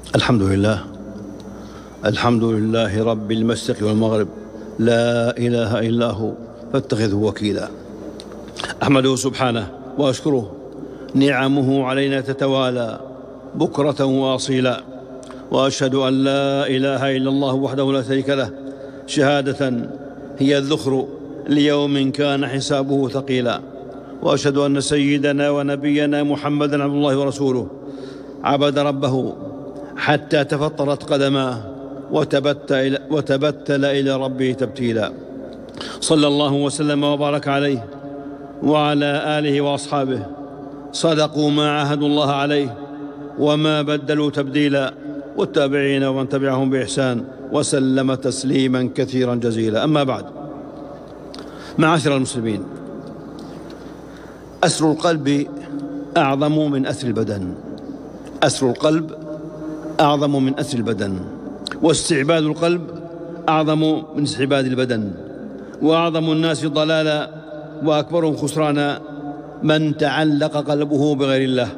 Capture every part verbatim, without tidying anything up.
الحمد لله الحمد لله رب المشرق والمغرب، لا إله إلا هو فاتخذه وكيلا. أحمده سبحانه وأشكره، نعمه علينا تتوالى بكرة وأصيلا، وأشهد أن لا إله إلا الله وحده لا شريك له، شهادة هي الذخر ليوم كان حسابه ثقيلا. وأشهد أن سيدنا ونبينا محمدا عبد الله ورسوله، عبد ربه حتى تفطرت قدماه وتبتل, وتبتل إلى ربه تبتيلا. صلى الله وسلم وبارك عليه وعلى آله وأصحابه، صدقوا ما عاهدوا الله عليه وما بدلوا تبديلا، والتابعين ومن تبعهم بإحسان وسلم تسليما كثيرا جزيلا. أما بعد، معاشر المسلمين، أسر القلب أعظم من أسر البدن. أسر القلب أعظم من أسر البدن، واستعباد القلب أعظم من استعباد البدن، وأعظم الناس ضلالا وأكبرهم خسرانا من تعلق قلبه بغير الله.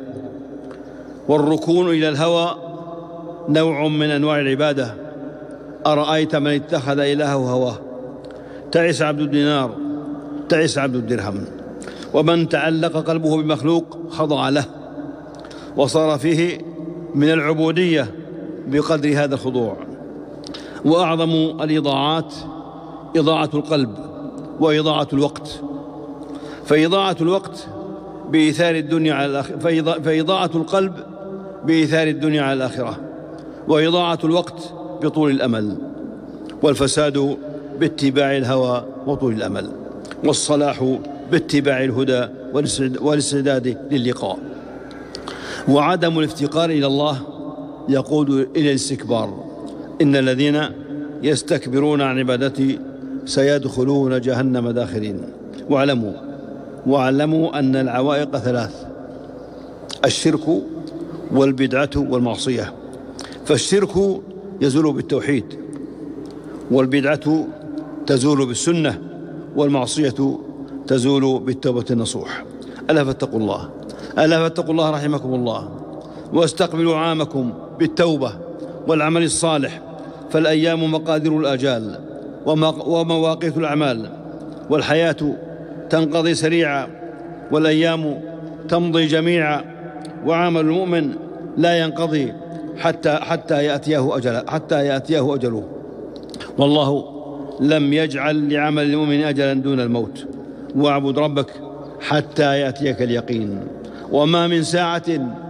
والركون إلى الهوى نوع من أنواع العبادة. أرأيت من اتخذ إلهه هواه، تعس عبد الدينار، تعس عبد الدرهم. ومن تعلق قلبه بمخلوق خضع له، وصار فيه من العبودية بقدر هذا الخضوع. وأعظم الإضاعات إضاعة القلب وإضاعة الوقت، فإضاعة الوقت بإيثار الدنيا على الآخرة، فإضاعة القلب بإيثار الدنيا على الآخرة، وإضاعة الوقت بطول الأمل، والفساد باتباع الهوى وطول الأمل، والصلاح باتباع الهدى والاستعداد للقاء. وعدم الافتقار إلى الله يقود إلى الاستكبار. إن الذين يستكبرون عن عبادتي سيدخلون جهنم داخرين. واعلموا واعلموا أن العوائق ثلاث: الشرك والبدعة والمعصية. فالشرك يزول بالتوحيد، والبدعة تزول بالسنة، والمعصية تزول بالتوبة النصوح. ألا فاتقوا الله ألا فاتقوا الله رحمكم الله، واستقبلوا عامكم بالتوبة والعمل الصالح، فالأيام مقادير الآجال ومواقيت الأعمال، والحياة تنقضي سريعا، والأيام تمضي جميعا، وعمل المؤمن لا ينقضي حتى حتى يأتيه أجله حتى يأتيه أجله. والله لم يجعل لعمل المؤمن أجلا دون الموت. واعبد ربك حتى يأتيك اليقين. وما من ساعة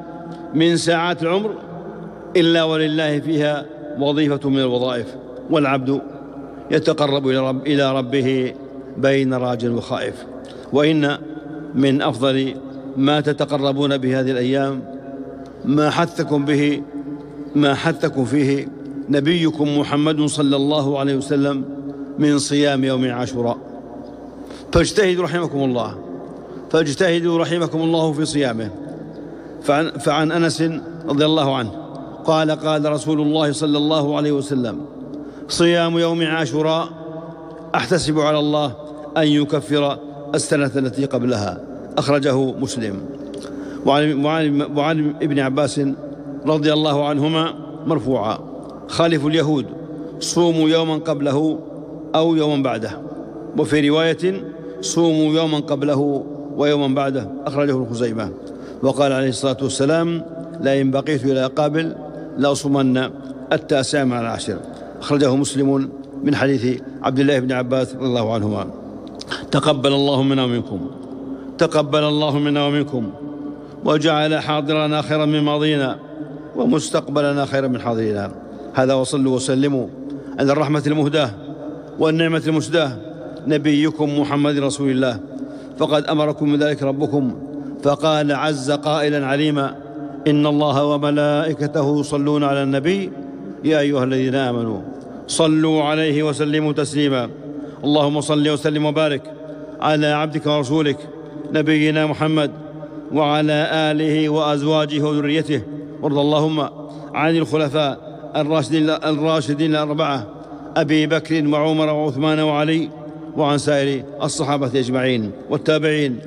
من ساعات العمر إلا ولله فيها وظيفة من الوظائف، والعبد يتقرب إلى, رب إلى ربه بين راج وخائف. وإن من أفضل ما تتقربون به هذه الأيام ما حثكم به ما حثكم فيه نبيكم محمد صلى الله عليه وسلم من صيام يوم عاشوراء. فاجتهدوا رحمكم الله فاجتهدوا رحمكم الله في صيامه. فعن, فعن أنس رضي الله عنه قال: قال رسول الله صلى الله عليه وسلم: صيام يوم عاشوراء أحتسب على الله أن يكفر السنة التي قبلها. أخرجه مسلم. وعن, وعن, وعن ابن عباس رضي الله عنهما مرفوعا: خالفوا اليهود، صوموا يوما قبله أو يوما بعده. وفي رواية: صوموا يوما قبله ويوما بعده. أخرجه ابن خزيمة. وقال عليه الصلاة والسلام: لئن بقيت إلى قابل لأصومن التاسع مع العاشر. أخرجه مسلم من حديث عبد الله بن عباس رضي الله عنهما. تقبل الله منا ومنكم تقبل الله منا ومنكم وجعل حاضرنا خيرا من ماضينا ومستقبلنا خيرا من حاضرنا. هذا، وصلوا وسلموا على الرحمة المهداة والنعمة المسداة نبيكم محمد رسول الله، فقد أمركم بذلك ربكم، فقال عز قائلا عليما: إن الله وملائكته يصلون على النبي يا أيها الذين آمنوا صلوا عليه وسلموا تسليما. اللهم صل وسلم وبارك على عبدك ورسولك نبينا محمد وعلى آله وأزواجه وذريته. وارض اللهم عن الخلفاء الراشدين الراشدين الأربعة أبي بكر وعمر وعثمان وعلي، وعن سائر الصحابة أجمعين والتابعين